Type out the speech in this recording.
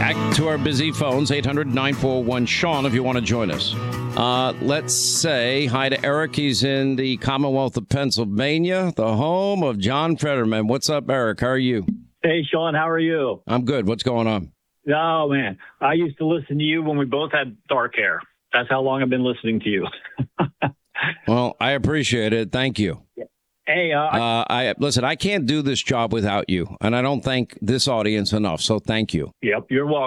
back to our busy phones, 800-941-SEAN if you want to join us. Let's say hi to Eric. He's in the Commonwealth of Pennsylvania, the home of John Fetterman. What's up, Eric? How are you? Hey, Sean, how are you? I'm good. What's going on? Oh, man. I used to listen to you when we both had dark hair. That's how long I've been listening to you. Well, I appreciate it. Thank you. Hey, listen, I can't do this job without you, and I don't thank this audience enough, so thank you. Yep, you're welcome.